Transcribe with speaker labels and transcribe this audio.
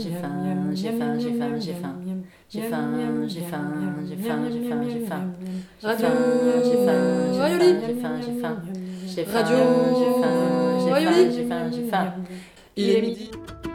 Speaker 1: j'ai faim, j'ai faim, j'ai faim, j'ai faim. J'ai faim, j'ai faim, j'ai faim, j'ai faim, j'ai faim.
Speaker 2: Radio
Speaker 1: J'ai faim,
Speaker 2: Rayoli.
Speaker 1: j'ai faim, j'ai faim. J'ai faim,
Speaker 2: Radio
Speaker 1: j'ai faim, j'ai faim, j'ai faim, j'ai faim.
Speaker 2: Il est midi.